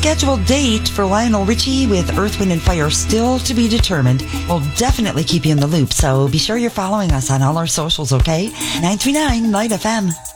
scheduled date for Lionel Richie with Earth, Wind & Fire still to be determined. We'll definitely keep you in the loop, so be sure you're following us on all our socials, okay? 939 Light FM.